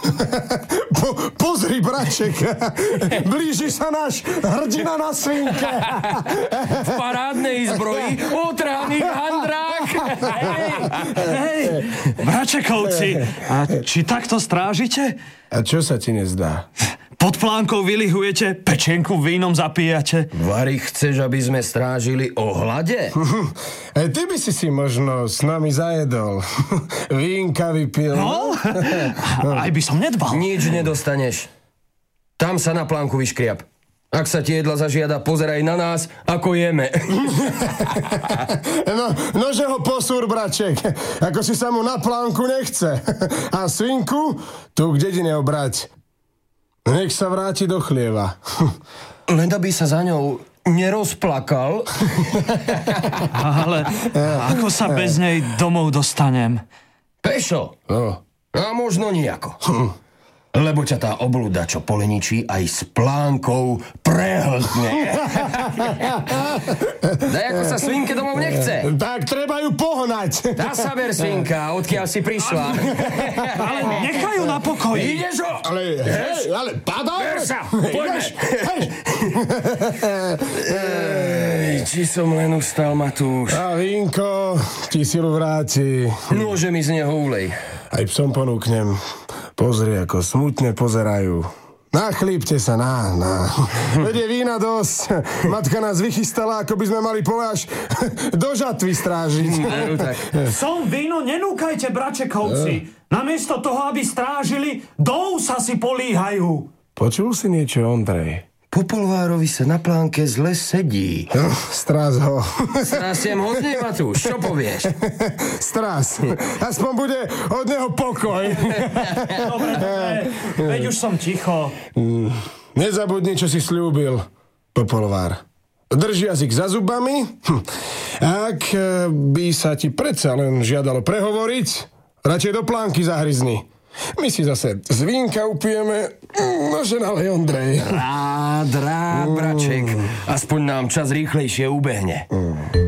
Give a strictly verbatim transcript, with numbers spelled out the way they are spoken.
Po, pozri, braček, blíži sa náš hrdina na svinke. V parádnej zbroji útrhaných handrách. Hej, hej, bračekovci, a či takto strážite? A čo sa ti nezdá? Pod plánkou vylihujete, pečenku vínom zapíjate. Vary, chceš, aby sme strážili o hlade? Aj ty by si si možno s nami zajedol. Vínka vypil. No, aj by som nedbal. Nič nedostaneš. Tam sa na plánku vyškriap. Ak sa ti jedla zažiada, pozeraj na nás, ako jeme. No, nože ho posúr, braček. Ako si sa mu na plánku nechce. A svinku tu k dedine obrať. Nech sa vráti do chlieva. Len aby sa za ňou nerozplakal. Ale ako sa bez nej domov dostanem? Pešo. No. A možno nijako. Lebo ťa tá oblúda, čo poleničí, aj s plánkou prehltne. Daj, ako sa svinke domov nechce. Tak treba ju pohnať. Dá sa ver, svinka, odkiaľ si prišla. Ale nechaj ju na pokoji. Ideš ho? Ale, hej, ale padaj. Ver sa, poďme. Ej, či som len ustal, Matúš. A vínko ti silu vráti. Môže mi z neho ulej. Aj psom ponúknem. Pozri, ako smutne pozerajú. Nachlípte sa, na, na. Vedie vína dosť. Matka nás vychystala, ako by sme mali pole až do žatvy strážiť. No, tak. Som víno nenúkajte, bračekovci. Namiesto toho, aby strážili, do úsa si políhajú. Počul si niečo, Ondrej? Popolvárovi sa na plánke zle sedí. Strás ho. Strásiem hodne, Matúš, čo povieš? Strás. Aspoň bude od neho pokoj. Dobre, dobre, veď už som ticho. Nezabudni, čo si slúbil, Popolvár. Drž jazyk za zubami. Ak by sa ti predsa len žiadalo prehovoriť, radšej do plánky zahryzni. My si zase z vínka upijeme, nože nalej, Ondrej. Rád, rád, braček. Aspoň nám čas rýchlejšie ubehne. Mm.